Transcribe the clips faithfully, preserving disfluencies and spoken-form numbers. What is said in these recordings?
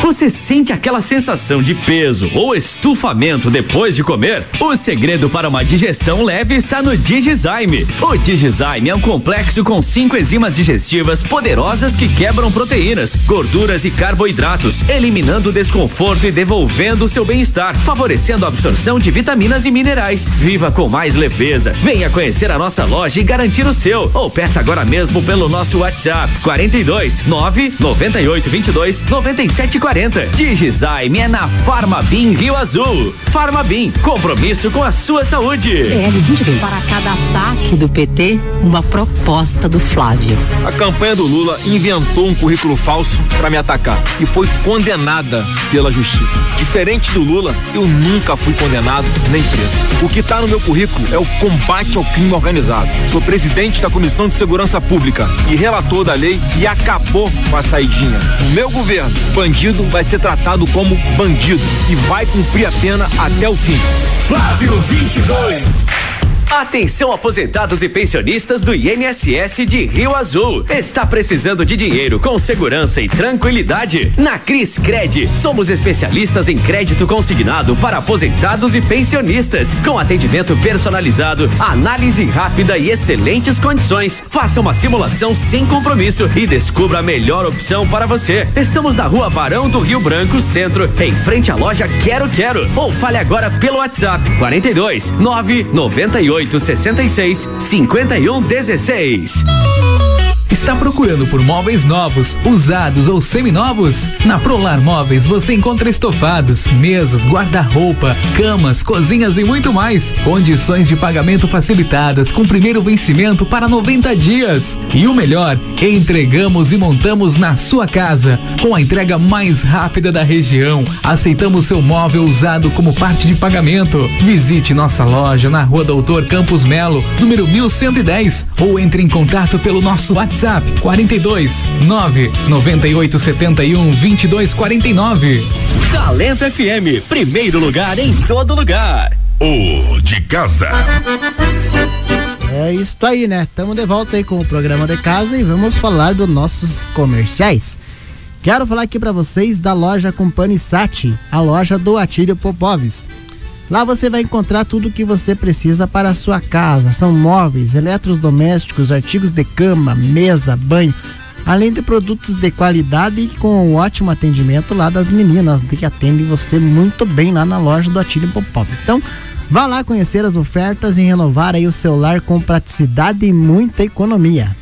Você sente aquela sensação de peso ou estufamento depois de comer? O segredo para uma digestão leve está no Digizyme. O Digizyme é um complexo com cinco enzimas digestivas poderosas que quebram proteínas, gorduras e carboidratos, eliminando o desconforto e devolvendo o seu bem-estar, favorecendo a absorção de vitaminas e minerais. Viva com mais leveza. Venha conhecer a nossa loja e garantir o seu. Ou peça agora mesmo pelo nosso WhatsApp quarenta e dois, nove, noventa e oito, vinte e dois, noventa e sete quarenta. Digizyme é na Farmabim Rio Azul. Farmabim, compromisso com a sua saúde. É, para cada ataque do P T, uma proposta do Flávio. A campanha do Lula inventou um currículo falso para me atacar e foi condenada pela justiça. Diferente do Lula, eu nunca fui condenado nem preso. O que está no meu currículo é o combate ao crime organizado. Sou presidente da Comissão de Segurança Pública e relator da lei e acabou com a saidinha. No meu governo, bandido vai ser tratado como bandido e vai cumprir a pena até o fim. Flávio vinte e dois. Atenção, aposentados e pensionistas do I N S S de Rio Azul. Está precisando de dinheiro com segurança e tranquilidade? Na Cris Cred, somos especialistas em crédito consignado para aposentados e pensionistas, com atendimento personalizado, análise rápida e excelentes condições. Faça uma simulação sem compromisso e descubra a melhor opção para você. Estamos na Rua Barão do Rio Branco, Centro, em frente à loja Quero Quero. Ou fale agora pelo WhatsApp quarenta e dois, nove, noventa e oito, sessenta e seis, cinquenta e um, dezesseis. Está procurando por móveis novos, usados ou seminovos? Na Prolar Móveis você encontra estofados, mesas, guarda-roupa, camas, cozinhas e muito mais. Condições de pagamento facilitadas com primeiro vencimento para noventa dias. E o melhor, entregamos e montamos na sua casa, com a entrega mais rápida da região. Aceitamos seu móvel usado como parte de pagamento. Visite nossa loja na Rua Doutor Campos Melo, número mil cento e dez, ou entre em contato pelo nosso WhatsApp quarenta e dois, nove, noventa e oito, setenta e um, vinte e dois, quarenta e nove. Talento F M, primeiro lugar em todo lugar. O de casa. É isso aí, né? Estamos de volta aí com o programa de casa e vamos falar dos nossos comerciais. Quero falar aqui para vocês da loja Companissati, a loja do Atílio Popoves. Lá você vai encontrar tudo o que você precisa para a sua casa. São móveis, eletrodomésticos, artigos de cama, mesa, banho, além de produtos de qualidade e com um ótimo atendimento lá das meninas que atendem você muito bem lá na loja do Atílio Popoves. Então, vá lá conhecer as ofertas e renovar aí o seu lar com praticidade e muita economia.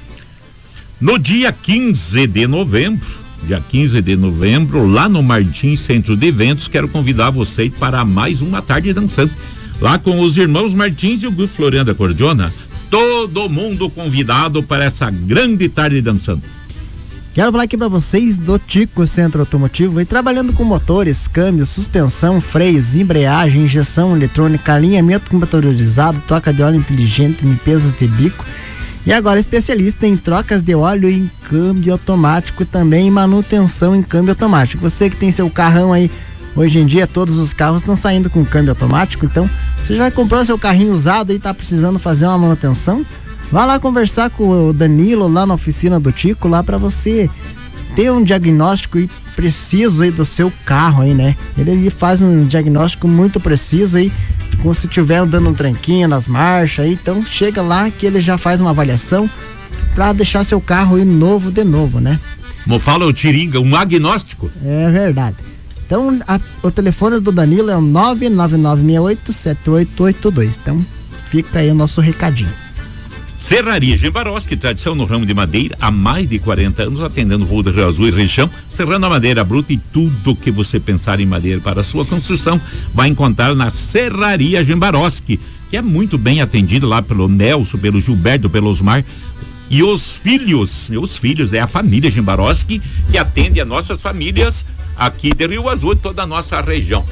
No dia quinze de novembro, dia quinze de novembro, lá no Martins Centro de Eventos, quero convidar você para mais uma tarde dançando. Lá com os irmãos Martins e o Grupo Florianda Cordiona, todo mundo convidado para essa grande tarde dançando. Quero falar aqui para vocês do Tico Centro Automotivo, e trabalhando com motores, câmbio, suspensão, freios, embreagem, injeção eletrônica, alinhamento computadorizado, troca de óleo inteligente, limpezas de bico. E agora especialista em trocas de óleo em câmbio automático e também em manutenção em câmbio automático. Você que tem seu carrão aí, hoje em dia todos os carros estão saindo com câmbio automático, então você já comprou seu carrinho usado e está precisando fazer uma manutenção? Vá lá conversar com o Danilo lá na oficina do Tico, lá para você ter um diagnóstico aí preciso aí do seu carro aí, né? Ele faz um diagnóstico muito preciso aí, como se estiver dando um tranquinho nas marchas aí, então chega lá que ele já faz uma avaliação para deixar seu carro aí novo de novo, né? Como fala o Tiringa, um agnóstico. É verdade. Então a, o telefone do Danilo é o nove nove nove seis oito sete oito oito dois. Então fica aí o nosso recadinho. Serraria Gembaroski, tradição no ramo de madeira há mais de quarenta anos, atendendo voo de Rio Azul e região, serrando a madeira bruta e tudo que você pensar em madeira para a sua construção, vai encontrar na Serraria Gembaroski, que é muito bem atendido lá pelo Nelson, pelo Gilberto, pelo Osmar. E os filhos, os filhos, é a família Gembaroski que atende a nossas famílias aqui de Rio Azul e toda a nossa região.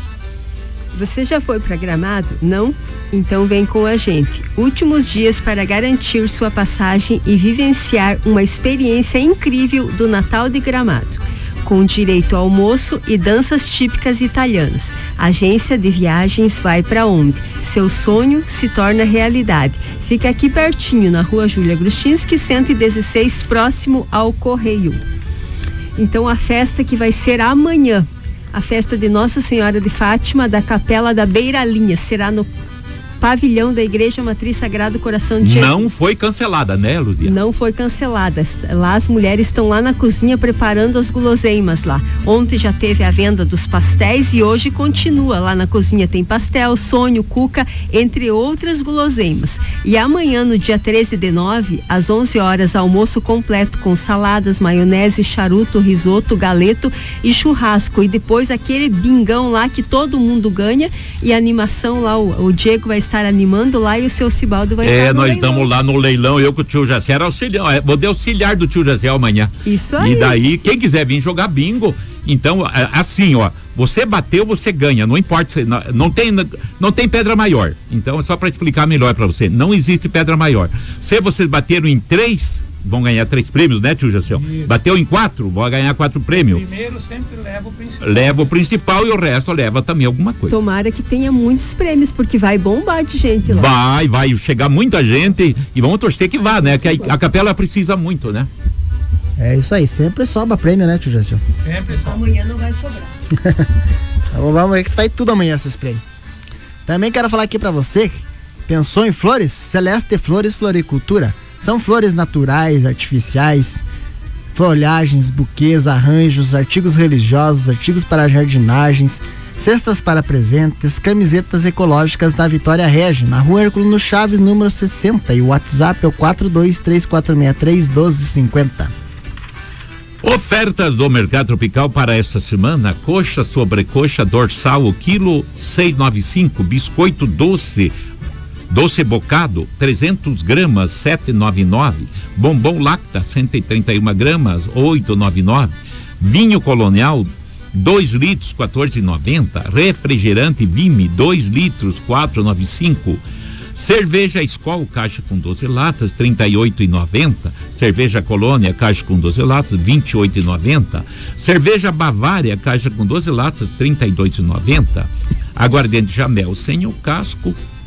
Você já foi para Gramado? Não? Então vem com a gente. Últimos dias para garantir sua passagem e vivenciar uma experiência incrível do Natal de Gramado. Com direito ao almoço e danças típicas italianas. A agência de viagens vai para onde? Seu sonho se torna realidade. Fica aqui pertinho, na Rua Júlia Grustinski, cento e dezesseis, próximo ao Correio. Então a festa que vai ser amanhã, a festa de Nossa Senhora de Fátima da Capela da Beira-Linha, será no pavilhão da Igreja Matriz Sagrado Coração de Jesus. Não foi cancelada, né, Luzia? Não foi cancelada. Lá as mulheres estão lá na cozinha preparando as guloseimas lá. Ontem já teve a venda dos pastéis e hoje continua lá na cozinha. Tem pastel, sonho, cuca, entre outras guloseimas. E amanhã, no dia treze de nove, às onze horas, almoço completo com saladas, maionese, charuto, risoto, galeto e churrasco. E depois aquele bingão lá que todo mundo ganha e a animação lá, o, o Diego vai estar animando lá e o seu Cibaldo vai É, estar no nós leilão. estamos lá no leilão, eu com o tio Jacé era auxiliar, é, vou de auxiliar do tio Jacé amanhã. Isso aí. E daí, quem quiser vir jogar bingo, então, assim, ó, você bateu, você ganha, não importa, não, não tem, não tem pedra maior. Então, só para explicar melhor para você, não existe pedra maior. Se vocês bateram em três, vão ganhar três prêmios, né, tio Jacel? Bateu em quatro, vão ganhar quatro prêmios. Primeiro sempre leva o principal. Leva o principal e o resto leva também alguma coisa. Tomara que tenha muitos prêmios, porque vai bombar de gente lá. Vai, vai chegar muita gente e vamos torcer que vá, né? Que a, a capela precisa muito, né? É isso aí, sempre sobra prêmio, né, tio Jacel? Sempre só. Amanhã não vai sobrar. Então, vamos ver que vai tudo amanhã esses prêmios. Também quero falar aqui pra você, pensou em flores? Celeste Flores Floricultura. São flores naturais, artificiais, folhagens, buquês, arranjos, artigos religiosos, artigos para jardinagens, cestas para presentes, camisetas ecológicas da Vitória Regi, na rua Herculano Chaves, número sessenta, e o WhatsApp é o quatro dois três quatro seis três um dois cinco zero. Ofertas do Mercado Tropical para esta semana: coxa, sobrecoxa, dorsal, o quilo seiscentos e noventa e cinco, biscoito doce, doce bocado, trezentos gramas, sete reais e noventa e nove, bombom lacta, cento e trinta e uma gramas, oito reais e noventa e nove, vinho colonial, dois litros, quatorze reais e noventa, refrigerante Vime, dois litros, quatro reais e noventa e cinco, cerveja Skol, caixa com doze latas, trinta e oito reais e noventa, cerveja Colônia, caixa com doze latas, vinte e oito reais e noventa, cerveja Bavária, caixa com doze latas, trinta e dois reais e noventa, aguardente Jamel sem o casco,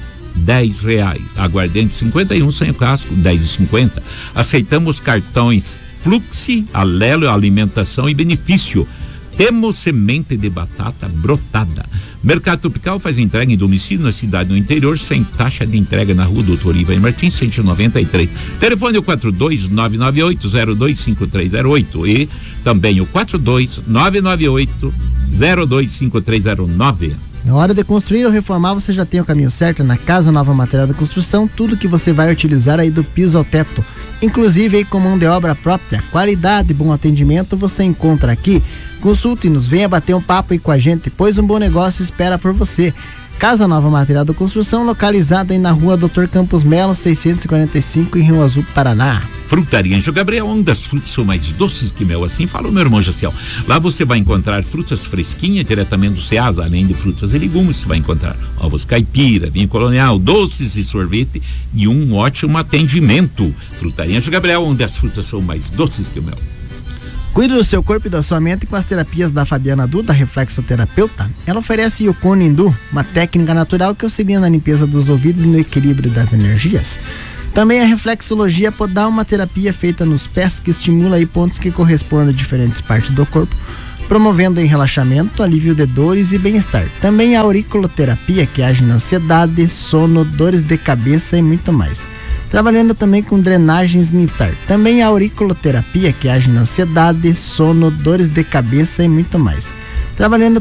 dez reais, aguardente cinquenta e um sem o casco, dez reais e cinquenta. Aceitamos cartões Fluxi, Alelo, Alimentação e Benefício. Temos semente de batata brotada. Mercado Tropical faz entrega em domicílio na cidade no interior, sem taxa de entrega, na rua Doutor Ivan Martins, cento e noventa e três. Telefone é o quatro dois nove nove oito zero dois cinco três zero oito e também o quatro dois nove nove oito zero dois cinco três zero nove. Na hora de construir ou reformar, você já tem o caminho certo. Na Casa Nova Material da Construção, tudo que você vai utilizar aí do piso ao teto, inclusive aí com mão de obra própria, qualidade e bom atendimento você encontra aqui. Consulte-nos, venha bater um papo aí com a gente, pois um bom negócio espera por você. Casa Nova Material da Construção, localizada aí na rua doutor Campos Melo, seiscentos e quarenta e cinco, em Rio Azul, Paraná. Frutaria Anjo Gabriel, onde as frutas são mais doces que mel, assim fala o meu irmão Jaciel. Lá você vai encontrar frutas fresquinhas diretamente do Ceasa, além de frutas e legumes, você vai encontrar ovos caipira, vinho colonial, doces e sorvete e um ótimo atendimento. Frutaria Anjo Gabriel, onde as frutas são mais doces que o mel. Cuide do seu corpo e da sua mente com as terapias da Fabiana Du, da Reflexoterapeuta. Ela oferece Yukon Indu, uma técnica natural que auxilia na limpeza dos ouvidos e no equilíbrio das energias. Também a reflexologia pode dar uma terapia feita nos pés que estimula aí pontos que correspondem a diferentes partes do corpo, promovendo aí relaxamento, alívio de dores e bem-estar. Também a auriculoterapia, que age na ansiedade, sono, dores de cabeça e muito mais. Trabalhando também com drenagens niftar. Também a auriculoterapia, que age na ansiedade, sono, dores de cabeça e muito mais. Trabalhando